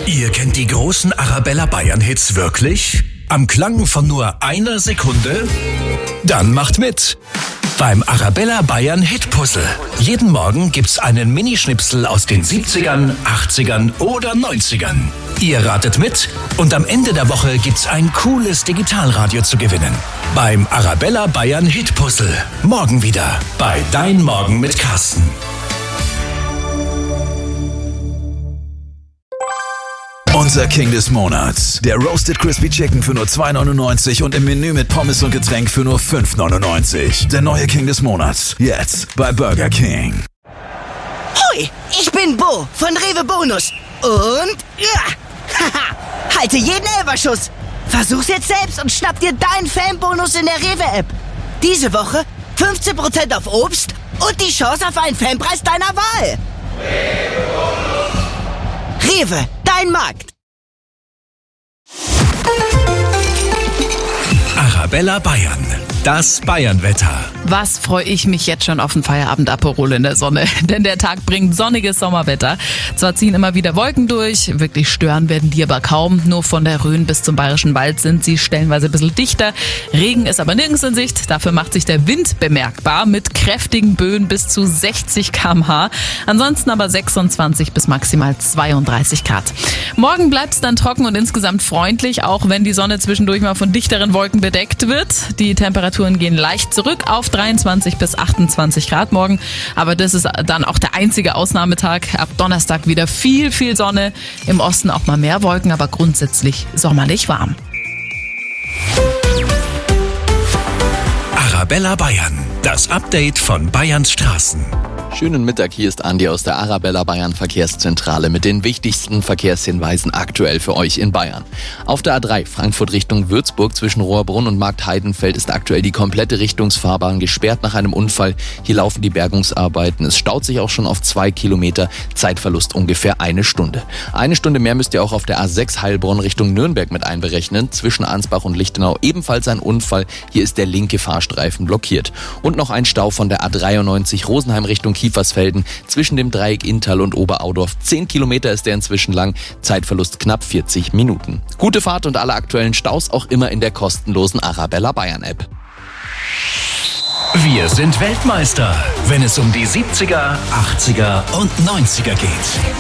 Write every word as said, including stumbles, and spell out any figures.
Ihr kennt die großen Arabella Bayern Hits wirklich? Am Klang von nur einer Sekunde? Dann macht mit beim Arabella Bayern Hit Puzzle. Jeden Morgen gibt's einen Minischnipsel aus den siebzigern, achtzigern oder neunzigern. Ihr ratet mit und am Ende der Woche gibt's ein cooles Digitalradio zu gewinnen. Beim Arabella Bayern Hit Puzzle. Morgen wieder bei Dein Morgen mit Carsten. Unser King des Monats. Der Roasted Crispy Chicken für nur zwei neunundneunzig und im Menü mit Pommes und Getränk für nur fünf neunundneunzig. Der neue King des Monats. Jetzt bei Burger King. Hui, ich bin Bo von Rewe Bonus. Und ja, haha, halte jeden Elferschuss. Versuch's jetzt selbst und schnapp dir deinen Fanbonus in der Rewe-App. Diese Woche fünfzehn Prozent auf Obst und die Chance auf einen Fanpreis deiner Wahl. Rewe, dein Markt. Arabella Bayern, das Bayernwetter. Was freue ich mich jetzt schon auf den Feierabend-Aperol in der Sonne. Denn der Tag bringt sonniges Sommerwetter. Zwar ziehen immer wieder Wolken durch, wirklich stören werden die aber kaum. Nur von der Rhön bis zum Bayerischen Wald sind sie stellenweise ein bisschen dichter. Regen ist aber nirgends in Sicht. Dafür macht sich der Wind bemerkbar mit kräftigen Böen bis zu sechzig Kilometer pro Stunde. Ansonsten aber sechsundzwanzig bis maximal zweiunddreißig Grad. Morgen bleibt es dann trocken und insgesamt freundlich, auch wenn die Sonne zwischendurch mal von dichteren Wolken bedeckt wird. Die Temperaturen gehen leicht zurück auf dreiundzwanzig bis achtundzwanzig Grad morgen. Aber das ist dann auch der einzige Ausnahmetag. Ab Donnerstag wieder viel, viel Sonne. Im Osten auch mal mehr Wolken, aber grundsätzlich sommerlich warm. Arabella Bayern, das Update von Bayerns Straßen. Schönen Mittag, hier ist Andi aus der Arabella Bayern Verkehrszentrale mit den wichtigsten Verkehrshinweisen aktuell für euch in Bayern. Auf der A drei Frankfurt Richtung Würzburg zwischen Rohrbrunn und Marktheidenfeld ist aktuell die komplette Richtungsfahrbahn gesperrt nach einem Unfall. Hier laufen die Bergungsarbeiten. Es staut sich auch schon auf zwei Kilometer, Zeitverlust ungefähr eine Stunde. Eine Stunde mehr müsst ihr auch auf der A sechs Heilbronn Richtung Nürnberg mit einberechnen. Zwischen Ansbach und Lichtenau ebenfalls ein Unfall. Hier ist der linke Fahrstreifen blockiert. Und noch ein Stau von der A dreiundneunzig Rosenheim Richtung Kiefersfelden zwischen dem Dreieck Inntal und Oberaudorf. Zehn Kilometer ist der inzwischen lang, Zeitverlust knapp vierzig Minuten. Gute Fahrt und alle aktuellen Staus auch immer in der kostenlosen Arabella Bayern App. Wir sind Weltmeister, wenn es um die siebziger, achtziger und neunziger geht.